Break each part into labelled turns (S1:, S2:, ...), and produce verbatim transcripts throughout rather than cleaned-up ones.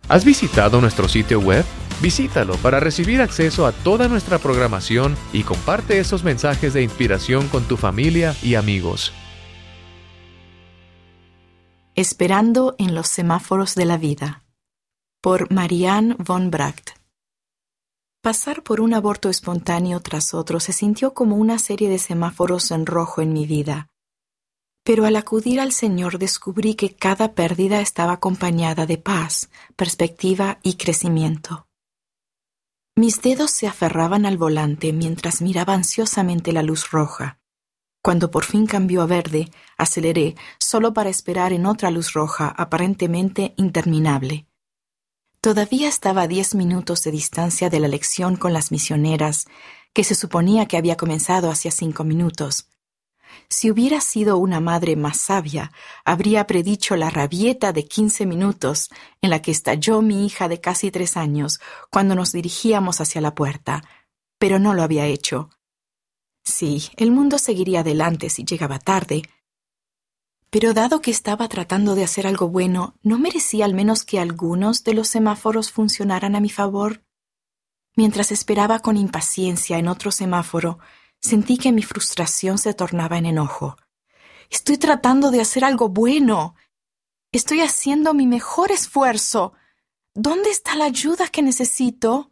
S1: ¿Has visitado nuestro sitio web? Visítalo para recibir acceso a toda nuestra programación y comparte esos mensajes de inspiración con tu familia y amigos.
S2: Esperando en los semáforos de la vida, por Marianne von Bracht. Pasar por un aborto espontáneo tras otro se sintió como una serie de semáforos en rojo en mi vida. Pero al acudir al Señor descubrí que cada pérdida estaba acompañada de paz, perspectiva y crecimiento. Mis dedos se aferraban al volante mientras miraba ansiosamente la luz roja. Cuando por fin cambió a verde, aceleré solo para esperar en otra luz roja aparentemente interminable. Todavía estaba a diez minutos de distancia de la lección con las misioneras, que se suponía que había comenzado hacía cinco minutos. Si hubiera sido una madre más sabia, habría predicho la rabieta de quince minutos en la que estalló mi hija de casi tres años cuando nos dirigíamos hacia la puerta, pero no lo había hecho. Sí, el mundo seguiría adelante si llegaba tarde, pero dado que estaba tratando de hacer algo bueno, ¿no merecía al menos que algunos de los semáforos funcionaran a mi favor? Mientras esperaba con impaciencia en otro semáforo, sentí que mi frustración se tornaba en enojo. Estoy tratando de hacer algo bueno. Estoy haciendo mi mejor esfuerzo. ¿Dónde está la ayuda que necesito?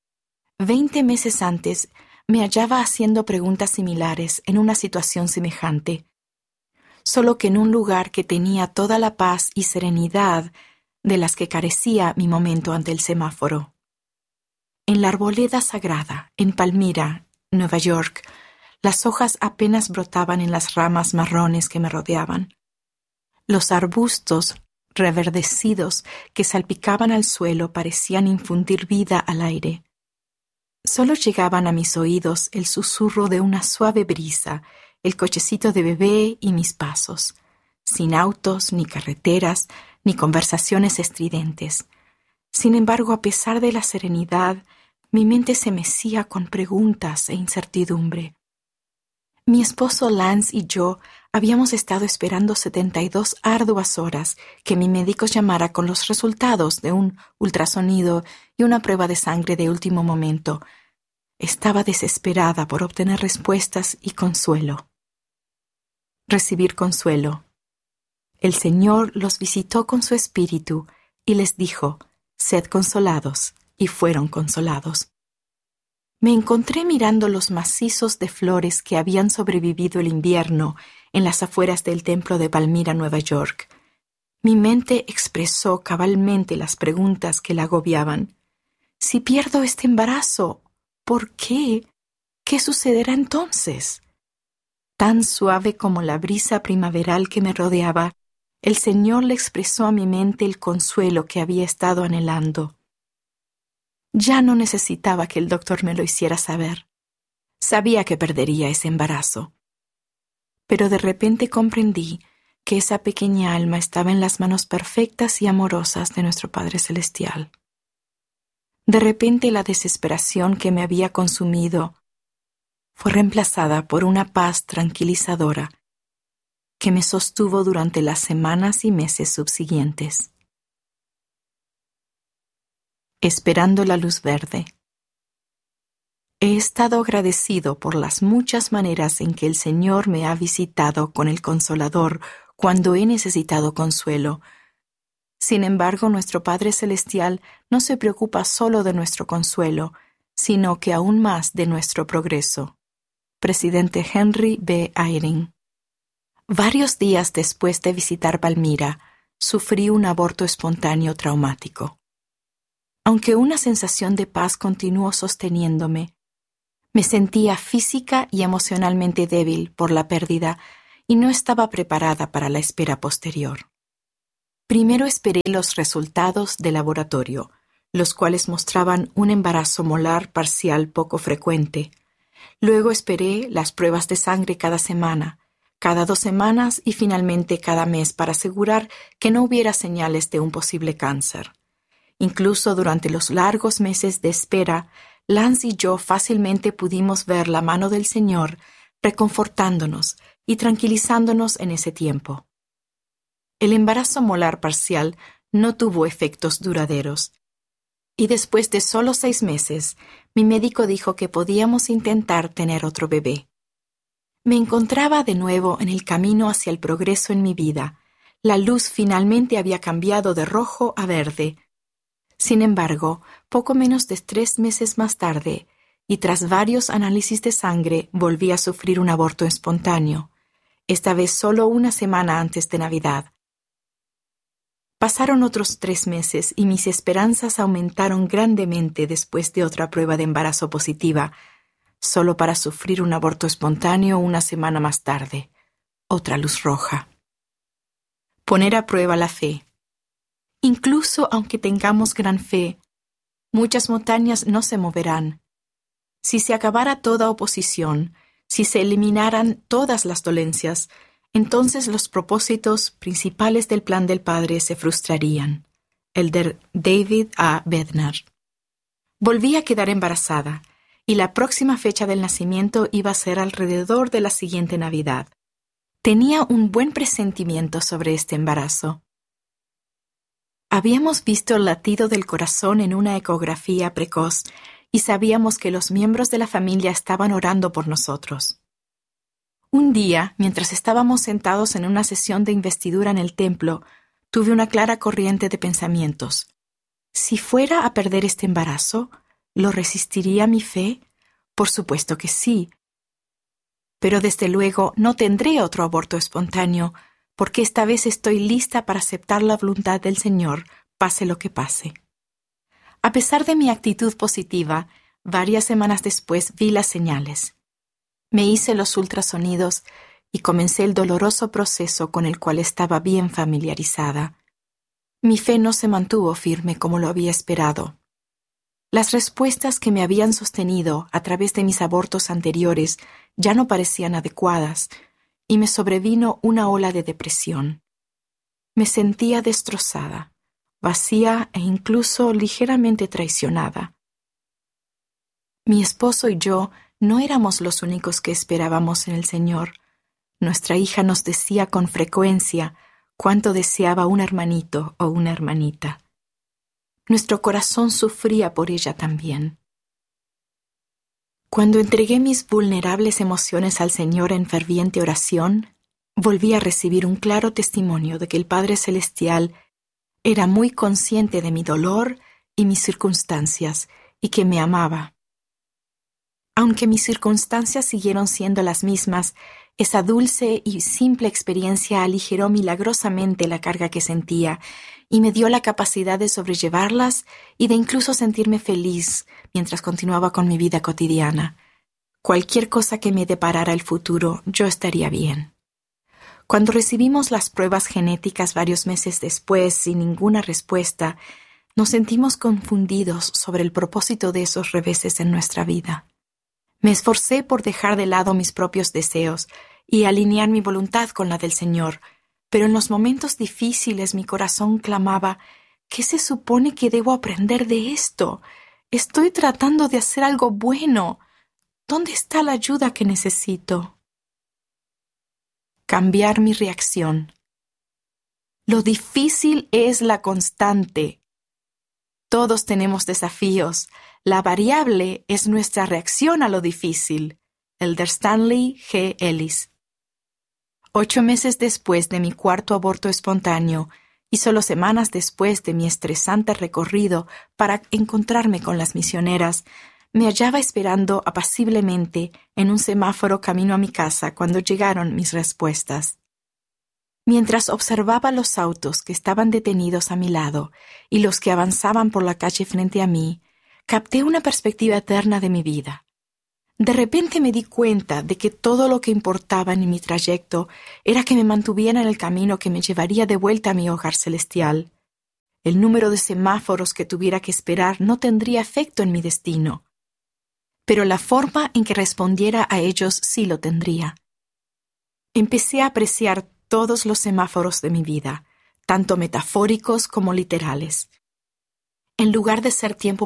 S2: Veinte meses antes, me hallaba haciendo preguntas similares en una situación semejante, solo que en un lugar que tenía toda la paz y serenidad de las que carecía mi momento ante el semáforo. En la arboleda sagrada, en Palmyra, Nueva York, las hojas apenas brotaban en las ramas marrones que me rodeaban. Los arbustos reverdecidos que salpicaban al suelo parecían infundir vida al aire. Solo llegaban a mis oídos el susurro de una suave brisa, el cochecito de bebé y mis pasos, sin autos, ni carreteras, ni conversaciones estridentes. Sin embargo, a pesar de la serenidad, mi mente se mecía con preguntas e incertidumbre. Mi esposo Lance y yo habíamos estado esperando setenta y dos arduas horas que mi médico llamara con los resultados de un ultrasonido y una prueba de sangre de último momento. Estaba desesperada por obtener respuestas y consuelo. Recibir consuelo. El Señor los visitó con su espíritu y les dijo: «Sed consolados», y fueron consolados. Me encontré mirando los macizos de flores que habían sobrevivido el invierno en las afueras del templo de Palmyra, Nueva York. Mi mente expresó cabalmente las preguntas que la agobiaban. Si pierdo este embarazo, ¿por qué? ¿Qué sucederá entonces? Tan suave como la brisa primaveral que me rodeaba, el Señor le expresó a mi mente el consuelo que había estado anhelando. Ya no necesitaba que el doctor me lo hiciera saber. Sabía que perdería ese embarazo. Pero de repente comprendí que esa pequeña alma estaba en las manos perfectas y amorosas de nuestro Padre Celestial. De repente la desesperación que me había consumido fue reemplazada por una paz tranquilizadora que me sostuvo durante las semanas y meses subsiguientes. Esperando la luz verde. He estado agradecido por las muchas maneras en que el Señor me ha visitado con el Consolador cuando he necesitado consuelo. Sin embargo, nuestro Padre Celestial no se preocupa solo de nuestro consuelo, sino que aún más de nuestro progreso. Presidente Henry B. Eyring. Varios días después de visitar Palmyra, sufrí un aborto espontáneo traumático. Aunque una sensación de paz continuó sosteniéndome, me sentía física y emocionalmente débil por la pérdida y no estaba preparada para la espera posterior. Primero esperé los resultados del laboratorio, los cuales mostraban un embarazo molar parcial poco frecuente. Luego esperé las pruebas de sangre cada semana, cada dos semanas y finalmente cada mes para asegurar que no hubiera señales de un posible cáncer. Incluso durante los largos meses de espera, Lance y yo fácilmente pudimos ver la mano del Señor reconfortándonos y tranquilizándonos en ese tiempo. El embarazo molar parcial no tuvo efectos duraderos. Y después de solo seis meses, mi médico dijo que podíamos intentar tener otro bebé. Me encontraba de nuevo en el camino hacia el progreso en mi vida. La luz finalmente había cambiado de rojo a verde. Sin embargo, poco menos de tres meses más tarde, y tras varios análisis de sangre, volví a sufrir un aborto espontáneo, esta vez solo una semana antes de Navidad. Pasaron otros tres meses y mis esperanzas aumentaron grandemente después de otra prueba de embarazo positiva, solo para sufrir un aborto espontáneo una semana más tarde. Otra luz roja. Poner a prueba la fe. Incluso aunque tengamos gran fe, muchas montañas no se moverán. Si se acabara toda oposición, si se eliminaran todas las dolencias, entonces los propósitos principales del plan del Padre se frustrarían. Elder David A. Bednar. Volví a quedar embarazada, y la próxima fecha del nacimiento iba a ser alrededor de la siguiente Navidad. Tenía un buen presentimiento sobre este embarazo. Habíamos visto el latido del corazón en una ecografía precoz y sabíamos que los miembros de la familia estaban orando por nosotros. Un día, mientras estábamos sentados en una sesión de investidura en el templo, tuve una clara corriente de pensamientos. Si fuera a perder este embarazo, ¿lo resistiría mi fe? Por supuesto que sí. Pero desde luego no tendré otro aborto espontáneo, porque esta vez estoy lista para aceptar la voluntad del Señor, pase lo que pase. A pesar de mi actitud positiva, varias semanas después vi las señales. Me hice los ultrasonidos y comencé el doloroso proceso con el cual estaba bien familiarizada. Mi fe no se mantuvo firme como lo había esperado. Las respuestas que me habían sostenido a través de mis abortos anteriores ya no parecían adecuadas, y me sobrevino una ola de depresión. Me sentía destrozada, vacía e incluso ligeramente traicionada. Mi esposo y yo no éramos los únicos que esperábamos en el Señor. Nuestra hija nos decía con frecuencia cuánto deseaba un hermanito o una hermanita. Nuestro corazón sufría por ella también. Cuando entregué mis vulnerables emociones al Señor en ferviente oración, volví a recibir un claro testimonio de que el Padre Celestial era muy consciente de mi dolor y mis circunstancias y que me amaba. Aunque mis circunstancias siguieron siendo las mismas, esa dulce y simple experiencia aligeró milagrosamente la carga que sentía y me dio la capacidad de sobrellevarlas y de incluso sentirme feliz mientras continuaba con mi vida cotidiana. Cualquier cosa que me deparara el futuro, yo estaría bien. Cuando recibimos las pruebas genéticas varios meses después sin ninguna respuesta, nos sentimos confundidos sobre el propósito de esos reveses en nuestra vida. Me esforcé por dejar de lado mis propios deseos y alinear mi voluntad con la del Señor, pero en los momentos difíciles mi corazón clamaba: ¿qué se supone que debo aprender de esto? Estoy tratando de hacer algo bueno. ¿Dónde está la ayuda que necesito? Cambiar mi reacción. Lo difícil es la constante. Todos tenemos desafíos. La variable es nuestra reacción a lo difícil. Elder Stanley G. Ellis. Ocho meses después de mi cuarto aborto espontáneo y solo semanas después de mi estresante recorrido para encontrarme con las misioneras, me hallaba esperando apaciblemente en un semáforo camino a mi casa cuando llegaron mis respuestas. Mientras observaba los autos que estaban detenidos a mi lado y los que avanzaban por la calle frente a mí, capté una perspectiva eterna de mi vida. De repente me di cuenta de que todo lo que importaba en mi trayecto era que me mantuviera en el camino que me llevaría de vuelta a mi hogar celestial. El número de semáforos que tuviera que esperar no tendría efecto en mi destino, pero la forma en que respondiera a ellos sí lo tendría. Empecé a apreciar todos los semáforos de mi vida, tanto metafóricos como literales. En lugar de ser tiempo